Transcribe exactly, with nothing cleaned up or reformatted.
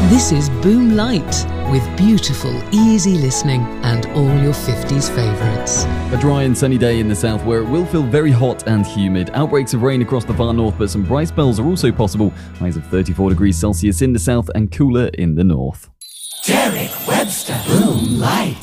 This is Boom Light, with beautiful, easy listening and all your fifties favourites. A dry and sunny day in the south where it will feel very hot and humid. Outbreaks of rain across the far north, but some bright spells are also possible. Highs of thirty-four degrees Celsius in the south and cooler in the north. Derek Webster, Boom Light.